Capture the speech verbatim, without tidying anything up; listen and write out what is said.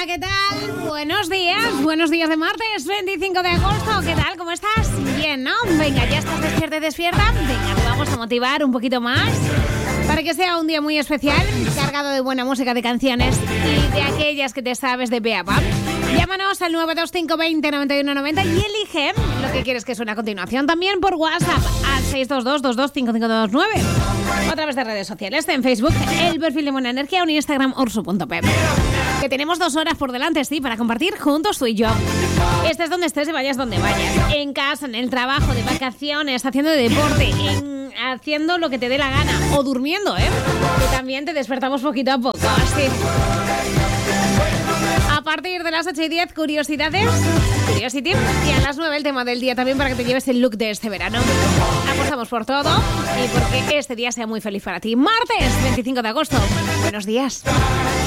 Hola, ¿qué tal? Buenos días, buenos días de martes, veinticinco de agosto. ¿Qué tal? ¿Cómo estás? Bien, ¿no? Venga, ya estás despierta y despierta. Venga, te vamos a motivar un poquito más para que sea un día muy especial, cargado de buena música, de canciones y de aquellas que te sabes de pe a pa. Llámanos al nueve dos cinco veinte noventa y uno noventa y elige lo que quieres que suene a continuación. También por WhatsApp al seis dos dos, dos dos cinco cinco dos nueve o a través de redes sociales, en Facebook, el perfil de Buena Energía o en Instagram, orsu punto pep. Que tenemos dos horas por delante, sí, para compartir juntos tú y yo. Estés donde estés y vayas donde vayas. En casa, en el trabajo, de vacaciones, haciendo deporte, en, haciendo lo que te dé la gana. O durmiendo, ¿eh? Que también te despertamos poquito a poco, así. A partir de las ocho y diez, curiosidades, Curiosity, y a las nueve el tema del día también para que te lleves el look de este verano. Apostamos por todo y porque este día sea muy feliz para ti. Martes veinticinco de agosto. Buenos días.